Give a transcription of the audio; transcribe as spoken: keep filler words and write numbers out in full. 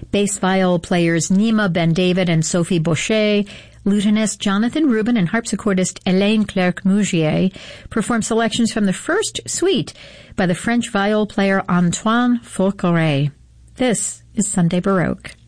Bass viol players Nima Ben-David and Sophie Baucher, lutenist Jonathan Rubin and harpsichordist Hélène Clerc-Mougier perform selections from the first suite by the French viol player Antoine Fauqueret. This is Sunday Baroque.